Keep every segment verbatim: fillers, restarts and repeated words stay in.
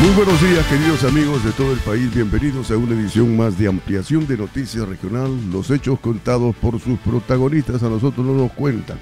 Muy buenos días, queridos amigos de todo el país. Bienvenidos a una edición más de Ampliación de Noticias Regional. Los hechos contados por sus protagonistas a nosotros no nos cuentan.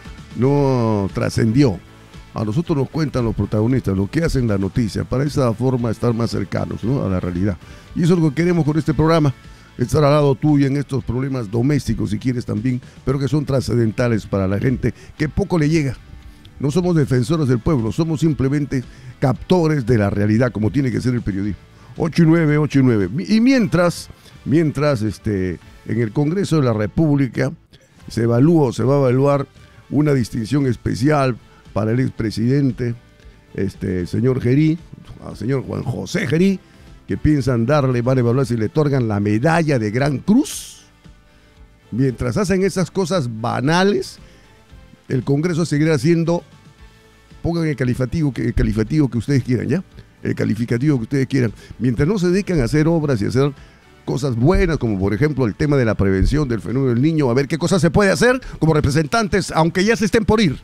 No trascendió. A nosotros nos cuentan los protagonistas, lo que hacen la noticia, para esa forma estar más cercanos, ¿no?, a la realidad. Y eso es lo que queremos con este programa, estar al lado tuyo en estos problemas domésticos, si quieres también, pero que son trascendentales para la gente, que poco le llega. No somos defensores del pueblo, somos simplemente captores de la realidad, como tiene que ser el periodismo. ocho y nueve, ocho y nueve. Y mientras, mientras este, en el Congreso de la República se evalúa, se va a evaluar una distinción especial para el expresidente, este señor Gerí, al señor Juan José Gerí, que piensan darle, van a evaluar si le otorgan la medalla de Gran Cruz. Mientras hacen esas cosas banales, el Congreso seguirá haciendo, pongan el calificativo, el calificativo que ustedes quieran, ¿ya? El calificativo que ustedes quieran. Mientras no se dedican a hacer obras y a hacer cosas buenas, como por ejemplo el tema de la prevención del fenómeno del niño, a ver qué cosas se puede hacer como representantes, aunque ya se estén por ir.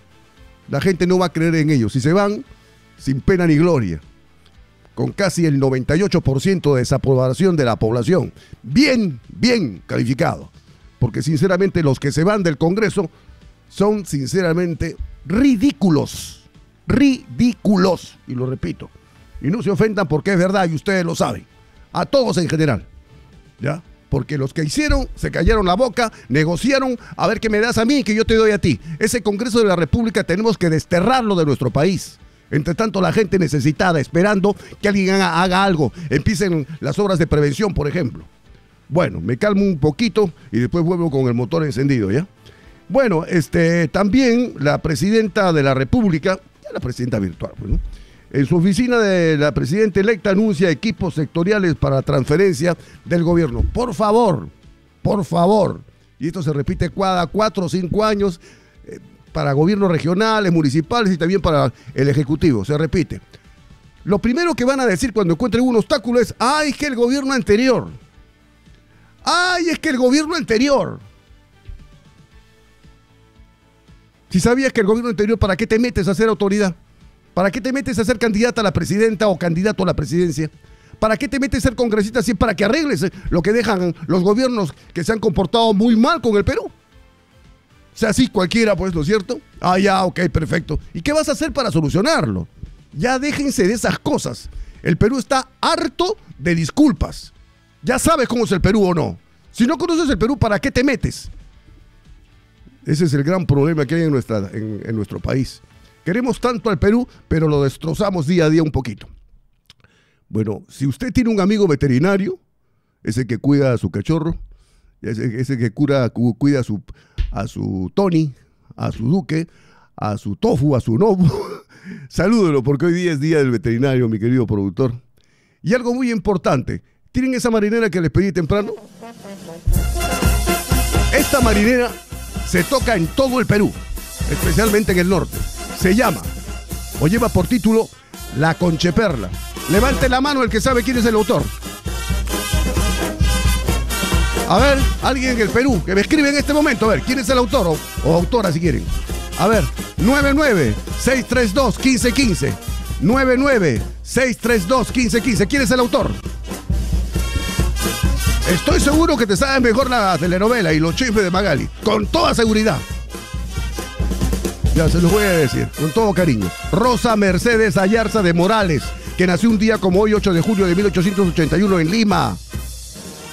La gente no va a creer en ellos. Si se van, sin pena ni gloria, con casi el noventa y ocho por ciento de desaprobación de la población. Bien, bien calificado. Porque sinceramente los que se van del Congreso son sinceramente ridículos. Ridículos. Y lo repito. Y no se ofendan porque es verdad y ustedes lo saben. A todos en general. ¿Ya? Porque los que hicieron, se callaron la boca, negociaron, a ver qué me das a mí y que yo te doy a ti. Ese Congreso de la República tenemos que desterrarlo de nuestro país. Entre tanto, la gente necesitada, esperando que alguien haga, haga algo. Empiecen las obras de prevención, por ejemplo. Bueno, me calmo un poquito y después vuelvo con el motor encendido, ¿ya? Bueno, este, también la presidenta de la República, ya la presidenta virtual, pues, ¿no?, en su oficina de la presidenta electa anuncia equipos sectoriales para transferencia del gobierno. Por favor, por favor. Y esto se repite cada cuatro o cinco años eh, para gobiernos regionales, municipales y también para el Ejecutivo. Se repite. Lo primero que van a decir cuando encuentren un obstáculo es, ¡ay, es que el gobierno anterior! ¡Ay, es que el gobierno anterior! Si sabías que el gobierno anterior, ¿para qué te metes a ser autoridad? ¿Para qué te metes a ser candidata a la presidenta o candidato a la presidencia? ¿Para qué te metes a ser congresista así? Para que arregles lo que dejan los gobiernos que se han comportado muy mal con el Perú. O sea, sí, cualquiera, pues, ¿no es cierto? Ah, ya, ok, perfecto. ¿Y qué vas a hacer para solucionarlo? Ya déjense de esas cosas. El Perú está harto de disculpas. Ya sabes cómo es el Perú o no. Si no conoces el Perú, ¿para qué te metes? Ese es el gran problema que hay en, nuestra, en, en nuestro país. Queremos tanto al Perú, pero lo destrozamos día a día un poquito. Bueno, si usted tiene un amigo veterinario, ese que cuida a su cachorro, ese, ese que cura, cuida a su, a su Tony, a su Duque, a su Tofu, a su Nobu, salúdelo porque hoy día es día del veterinario, mi querido productor. Y algo muy importante, ¿tienen esa marinera que les pedí temprano? Esta marinera se toca en todo el Perú, especialmente en el norte. Se llama, o lleva por título, La Concheperla. Levante la mano el que sabe quién es el autor. A ver, alguien en el Perú que me escribe en este momento, a ver, quién es el autor o, o autora si quieren. A ver, nueve nueve seis tres dos uno cinco uno cinco. nueve nueve seis tres dos uno cinco uno cinco. ¿Quién es el autor? Estoy seguro que te sabes mejor la telenovela y los chismes de Magali. Con toda seguridad. Ya se los voy a decir, con todo cariño. Rosa Mercedes Ayarza de Morales, que nació un día como hoy, ocho de julio de mil ochocientos ochenta y uno en Lima.